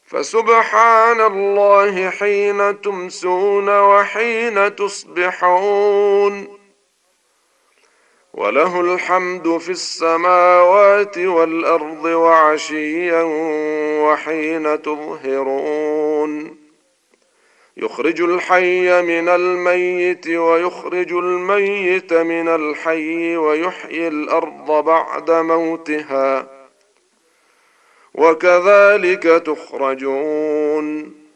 فسبحان الله حين تمسون وحين تصبحون، وله الحمد في السماوات والأرض وعشيا وحين تظهرون، يخرج الحي من الميت ويخرج الميت من الحي ويحيي الأرض بعد موتها، وكذلك تخرجون.